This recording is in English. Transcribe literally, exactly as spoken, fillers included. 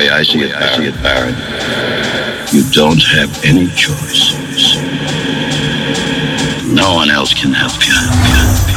way I see it, I see it, Barrett, you don't have any choice. No one else can help you.